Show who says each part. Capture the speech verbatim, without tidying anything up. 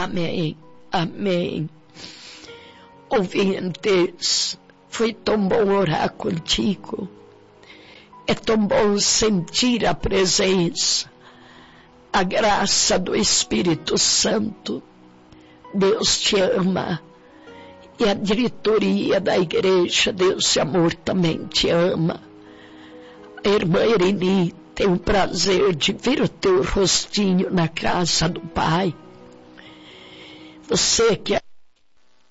Speaker 1: Amém. Amém. Ouvintes, foi tão bom orar contigo. É tão bom sentir a presença, a graça do Espírito Santo. Deus te ama. E a diretoria da igreja, Deus e Amor, também te ama. A irmã Irini tem o prazer de ver o teu rostinho na casa do Pai. Você que